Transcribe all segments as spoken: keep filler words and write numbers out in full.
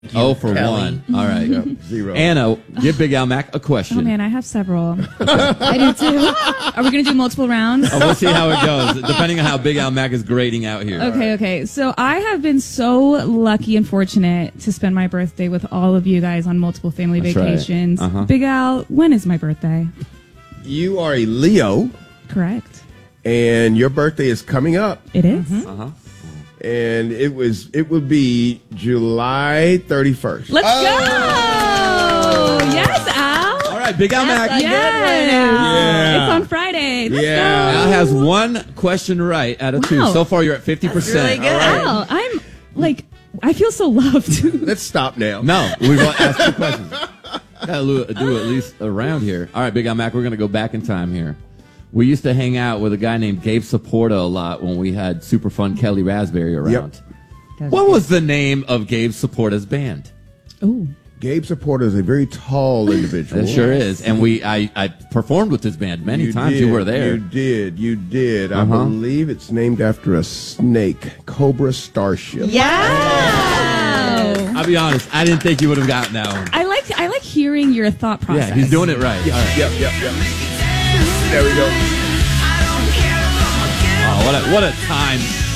Oh, for Kelly. one. All right. Yep, zero. Anna, give Big Al Mac a question. Oh man, I have several. I do too. Are we gonna do multiple rounds? Oh, we'll see how it goes, depending on how Big Al Mac is grading out here. Okay, okay. So I have been so lucky and fortunate to spend my birthday with all of you guys on multiple family That's right. vacations. Uh-huh. Big Al, when is my birthday? You are a Leo, Correct. and your birthday is coming up. It is? Uh-huh. And it was it would be July thirty-first. Let's go! Yes, Al. All right, Big Al Mac. Yes. Yeah. It's on Friday. Let's Yeah. go. Al has one question right out of two. Wow. So far, you're at fifty percent. really good. Al, I'm like, I feel so loved. Let's stop now. No, we've asked two questions. Gotta do do at least a round here. All right, Big Al Mac, we're gonna go back in time here. We used to hang out with a guy named Gabe Saporta a lot when we had super fun Kelly Raspberry around. Yep. What was the name of Gabe Saporta's band? Ooh. Gabe Saporta is a very tall individual. It sure is. And we, I, I performed with his band many You times. did, You were there. You did. You did. I Uh-huh. believe it's named after a snake, Cobra Starship. Yeah. I'll be honest. I didn't think you would have gotten that one. I like I like hearing your thought process. Yeah, he's doing it right. All right. Yep, yep, yep. There we go. Oh, what a what a time.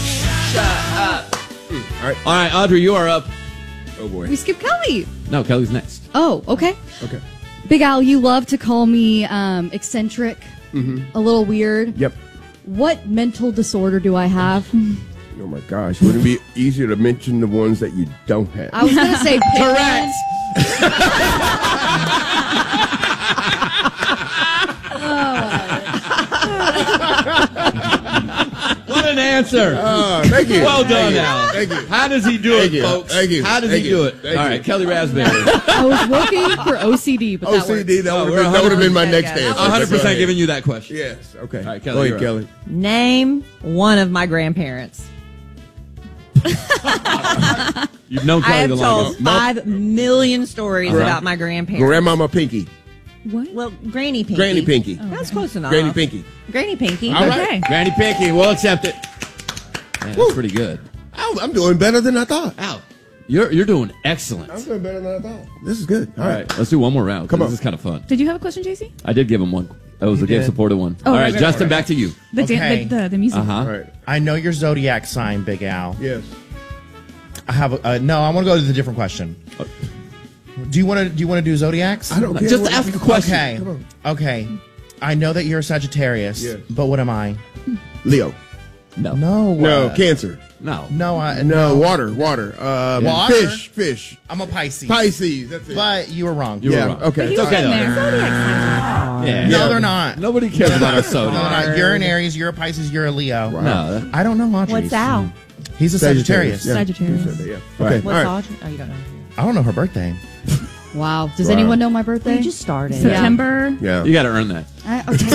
All right. All right, Audrey, you are up. Oh boy. We skip Kelly. No, Kelly's next. Oh, okay. Okay. Big Al, you love to call me um, eccentric, a little weird. Yep. What mental disorder do I have? Oh my gosh. Wouldn't it be easier to mention the ones that you don't have? I was going to say Correct. What an answer. Oh, thank you. Well done, Thank you. Al. Thank you. How does he do Thank it, you. folks? Thank you. How does Thank he you. do it? Thank All you. right, Kelly Raspberry. I was looking for O C D, but O that C works. D, that Oh, would we're have been, that would've been my good, next good. answer. one hundred Go percent ahead. giving you that question. Yes. Okay. All right, Kelly, Go ahead, you're up. Kelly. Name one of my grandparents. You've known I Kelly have the told longest. five million stories Gra- about my grandparents. Grandmama Pinky. What? Well, Granny Pinky. Granny Pinky. That's close enough. Granny Pinky. Granny Pinky. All right. Okay. Granny Pinky, we'll accept it. Man, that's Woo. pretty good. Oh, I'm doing better than I thought. Al, you're you're doing excellent. I'm doing better than I thought. This is good. All right, let's do one more round. Come This on. is kind of fun. Did you have a question, J C? I did give him one. That was the game did? supported one. Oh, All right, right, right, Justin, right. back to you. The, Okay. dan- the, the the music. Uh huh. All right. I know your zodiac sign, Big Al. Yes. I have a, uh, no. I want to go to the different question. Do you want to do you want to do zodiacs? I don't care. Just what- ask a question. Okay. Come on. Okay. I know that you're a Sagittarius, Yes. but what am I? Leo. No. No. No, uh, Cancer. No. No. I, No, water. Water. Uh, Water? Fish. Fish. I'm a Pisces. Pisces. That's it. But you were wrong. You were yeah. wrong. Okay. He's okay, in though. there. Yeah. No, Yeah. they're not. Nobody cares about our No, soda. they're not. You're an Aries. You're a Pisces. You're a Leo. Wow. No. that- I don't know Audrey's. What's Al? He's a Sagittarius. Yeah. Sagittarius. Yeah. All right. Okay. What's All right. Audrey? Oh, you don't know. I don't know her birthday. Wow. Does Wow. anyone know my birthday? You just started. September. Yeah. You got to earn that. I, okay.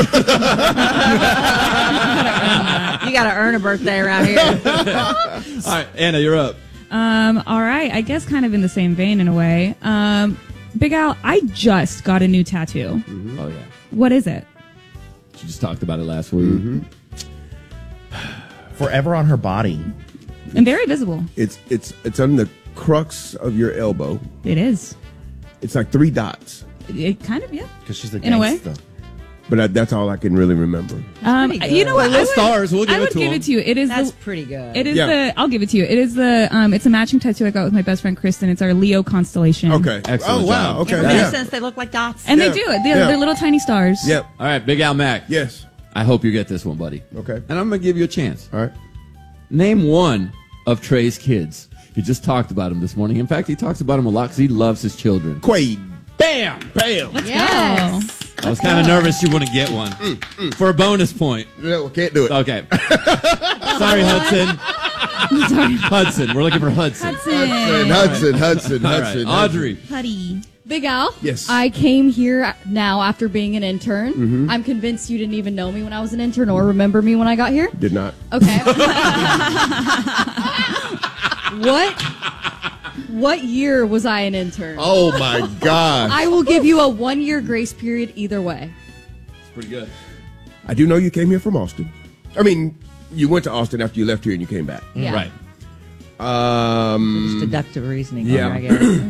You got to earn a birthday around here. All right, Anna, you're up. Um, all right. I guess kind of in the same vein in a way. Um, Big Al, I just got a new tattoo. Oh yeah. What is it? She just talked about it last week. Mm-hmm. Forever on her body. And very visible. It's it's it's on the crux of your elbow. It is. It's like three dots, It, it kind of, yeah. Because she's the In a way. gangsta. but I, that's all I can really remember. Um, pretty you good. know what? Well, I would, stars, we'll give I it would to give him. it to you. It is That's the. pretty good. It is Yeah. the. I'll give it to you. It is the. Um, it's a matching tattoo I got with my best friend Kristen. It's our Leo constellation. Okay. Excellent Oh wow. job. Okay. It Yeah. makes sense. They look like dots. And Yeah. they do. They're, Yeah. they're little tiny stars. Yep. All right, Big Al Mac. Yes. I hope you get this one, buddy. Okay. And I'm going to give you a chance. All right. Name one of Trey's kids. He just talked about him this morning. In fact, he talks about him a lot because he loves his children. Quaid. Bam! Bam. Yes. I was kind of nervous you wouldn't get one. For a bonus point. No, can't do it. Okay. Sorry, Hudson. Sorry. Hudson. We're looking for Hudson. Hudson. Hudson. Hudson. Hudson. All right. Hudson. Audrey. Putty. Big Al. Yes. I came here now after being an intern. I'm convinced you didn't even know me when I was an intern or remember me when I got here. Did not. Okay. what? What year was I an intern? Oh my gosh. I will give you a one-year grace period either way. It's pretty good. I do know you came here from Austin. I mean, you went to Austin after you left here and you came back. Yeah. Right. Um, Just deductive reasoning. yeah. Here, I guess.